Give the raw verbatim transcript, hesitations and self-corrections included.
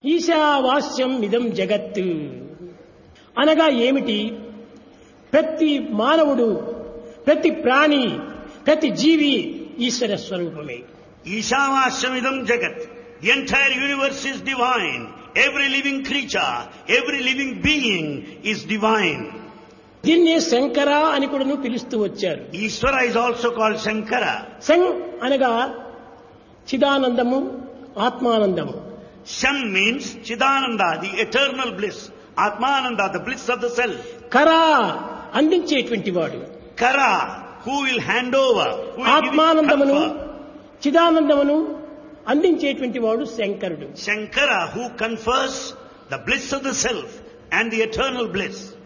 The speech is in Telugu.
ఈశావాస్యం ఇదం జగత్ అనగా ఏమిటి? ప్రతి మానవుడు, ప్రతి ప్రాణి, ప్రతి జీవి ఈశ్వర స్వరూపమే. Ishavashyam idam jagat. The entire universe is divine. Every living creature, every living being is divine. దీన్నే శంకర అని కూడా పిలుస్తూ వచ్చారు. Ishvara is also called Shankara. సం అనగా చిదానందము, ఆత్మానందము. Sham means Chidananda, the eternal bliss. Atmananda, the bliss of the self. కరా అందించేటువంటి వాడు. Kara, who will hand over, who will give it ఆత్మానందమును, comfort. చిదానందమును అందించేటువంటి వాడు శంకరుడు. Shankara, who confers the bliss of the self and the eternal bliss.